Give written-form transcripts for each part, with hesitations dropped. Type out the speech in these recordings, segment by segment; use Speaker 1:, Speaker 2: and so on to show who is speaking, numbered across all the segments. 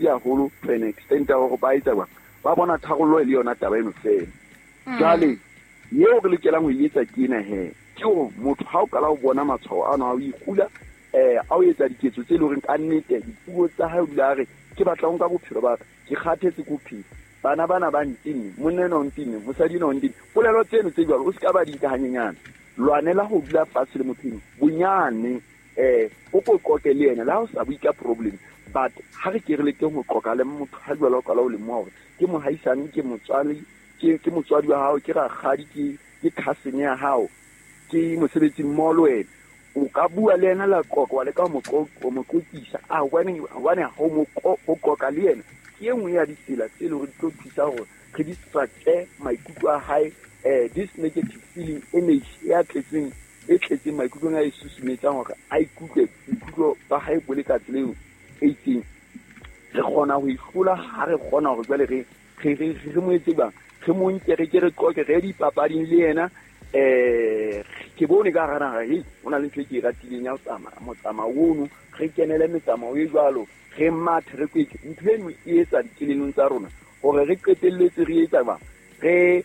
Speaker 1: haholo to an extent ya gore ba etsa ba bona tharollo le yona taba eno fela jale yeo re lokelang ho etsa ke ena he ke gore motho ha o kala o bona matshwao ana a o ikgula a o etsa diketso tse le gore ka nnete dipuo tsa ha o dula re ke batla nka bophelo ba ke kgathetse go phela bana ba ntini monna no ntini mosadi no ntini polelo tseno tse jwalo o se ka ba di ka hanyenyana lwanela go dula fatshe le mothong bonyane o ko qoke le ena la o sa buika problem but ha re ke re le ke go qoka le motho ha jwalo ka la o le mo gore ke mo haisane ke motswali ke motswadi wa hao ke ragadi ke cousin ya hao ke mosebetsi mmolo wena o ka bua le ena la qoka wa le ka mo qoqisa wane ho mo qoka le ena ke engwe ya ditsela tse le go tlo thusa gore re distract maikutlo a hae this negative feeling energy ya tletseng maikutlong a e susumetsang gore a ikutlwe ba hae bole ka tsela e itseng re kgona go ihlola ha re kgona gore jwale re mo etse bang re mo nkere ke re qoke re dipapading le yena ke bone ka gana ga o na le ntho e ke ratileng ya o tsamao ono re kenele metsamao e jwalo re mathe re kwetse ntho eno e etsa dikelelong tsa rona gore re qetelletse re etsa ba re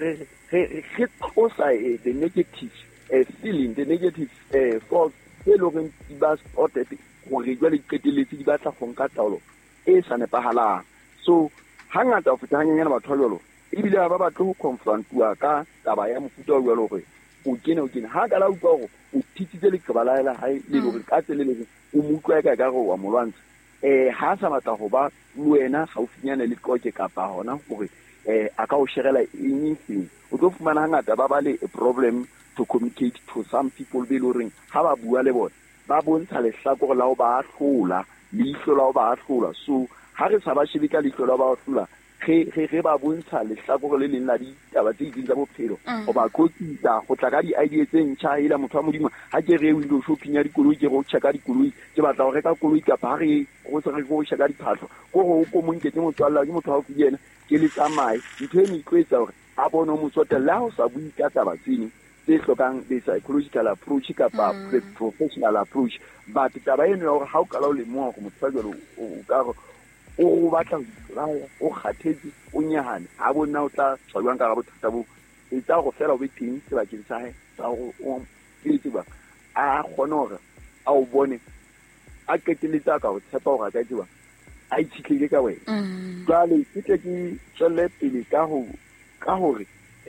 Speaker 1: tlosa the negative feeling, the negative thoughts tse lo reng di ba spotted gore jwale qetelletse di batla go nka taolo e sa nepahalang. So hangata o feta hanyanyana batho jwalo ebile ba batla go confrontua ka taba ya mofuta o jwalo gore o kene ha ka la utlwa gore o thitsitse le kabalaela ha le gore ka tselele o mutlwa ka go wa molwantsha ha sa batla go ba wena gaufinyana le qoke kapa hona gore a ka o shegela anything o tlo fumana hangata ba le a problem to communicate to some people be loring ha ba bua le bona ba bontsha lehlako la o ba hlola leihlo la o ba hlola so ha re sa ba shebeka leihlo la ba hlola ge ba bontsha lehlako le leng la ditaba tse ding tsa bophelo o ba kotsisa go tla ka di-idea tse ntšha ela motho wa modimo ha ke re window shopping ya dikoloi ke go checka dikoloi ke batla go reka koloi kapa ha re go se re go checka diphatlho go go ko monke ke motswalla ke motho wa go yena ke le tsamaye ntho e ikwetsa gore a bona motsotella ho sa bui ka taba tsene tse hlokang the psychological approach kapa professional approach but taba eno ya gore ha o kala o le mo go motho jalo o ka o batla o kgathetse o nyahane ha bona o tla tswang ka ga bothata bo e tsa go fela o be teng se ba ke tsa he tsa go o etse ba a gona gore a o bone a keteletsa ka go tshepa go ga tsa a ithitlile ka wena jwale ke tle ke tswelle pele ka gore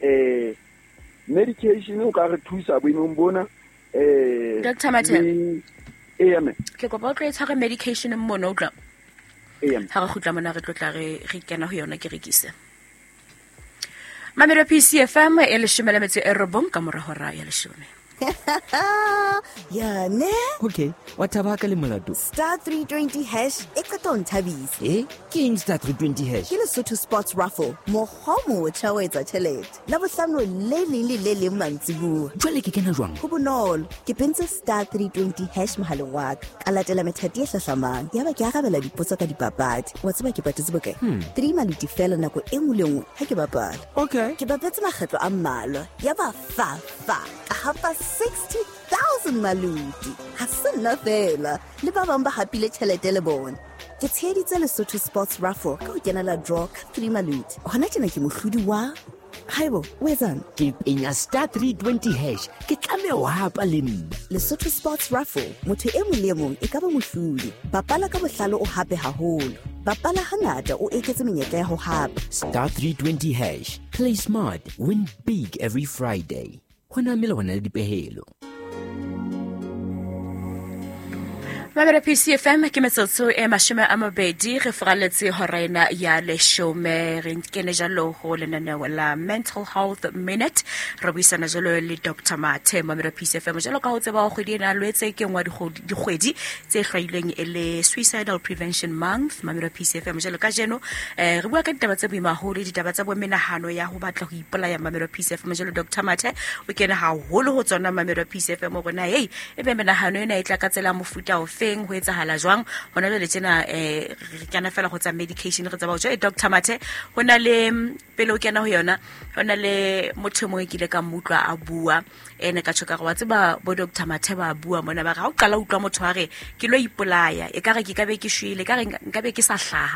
Speaker 1: medication o ka re thusa boemong bona
Speaker 2: Dr. Mathe ke kopa o tlo etsa medication mmono o tla ha re khutla mona re tlotla re kena ho yona ke rekise Mamelo PCFM e le shumelemetse e robong ka mora hora ya leshome
Speaker 3: ya ne
Speaker 4: okay wa tabaka le molato
Speaker 3: *320# e katon tabis
Speaker 4: ke eng *320#
Speaker 3: ke le Sotho Sports Raffle mo homo tshawetsa tšhelete la bohlano le le mantsibu
Speaker 4: jwale ke kena jwang
Speaker 3: go bonolo ke pentse *320# mohaleng wa ka latela methati e hlahlamang ya ba ke arabela dipotso ka dipapadi wa tseba ke patetse bokae 3 maliti fela nako e nngwe le nngwe ha ke bapala
Speaker 4: okay
Speaker 3: ke bapetse makgetlo a mmalwa ya ba fa hapa 60,000 maluti ha se nna fela le ba bang ba hapile tšhelete le bona ke tsheditse le Sotho Sports Raffle ka ho kena la draw 3 maluti hona tjena ke mohlodi wa haibo o etsang
Speaker 4: ke penya *320# ke tlame o hapa le nna
Speaker 3: le Sotho Sports Raffle motho e mong le mong e ka ba mohlodi bapala ka bohlalo o hape haholo bapala hangata o eketse menyetla ya ho hapa
Speaker 4: *320# play smart win big every Friday hona mela le dipehelo
Speaker 2: Mamela PCFM ke metsotso e mashome a mabedi re fraletse horena ya leshome re kene jalo ho lenaneo la Mental Health Minute re buisana jalo le Dr. Mathe Mamela PCFM jalo ka ho tseba go dina lwetse ke ngwa dikgwedi tse hlwaileng e le Suicidal Prevention Month Mamela PCFM jalo ka jeno re bua ka ditaba tse boimaholo ditaba tsa bomenahano ya ho batla go ipolaya Mamela PCFM jalo Dr. Mathe o kene haholo ho tsona Mamela PCFM bona e be menahano ena e tla ka tsela mofuta o ho etsahala jwang hona le tsena re kana fela go tsa medication re tsa ba jo Dr. Mathe hona le pele o kena ho yona hona le motho mo ekile ka mutwa a bua ene ka tshoka go tseba bo Dr. Mathe ba bua mona ba ga o qala utlwa motho a re ke lo ipolaya e ka re ke ka be ke shwile ka re nka be ke sa hlaha